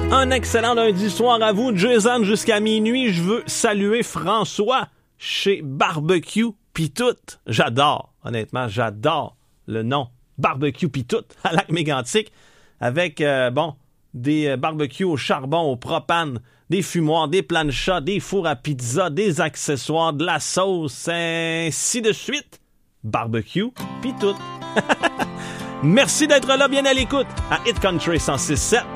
Un excellent lundi soir à vous, Jason, jusqu'à minuit. Je veux saluer François chez Barbecue Pis Tout. J'adore, honnêtement, j'adore le nom Barbecue Pis Tout à Lac-Mégantic avec, des barbecues au charbon, au propane, des fumoirs, des planchas, des fours à pizza, des accessoires, de la sauce, ainsi de suite. Barbecue Pis Tout. Merci d'être là, bien à l'écoute à Hit Country 106.7.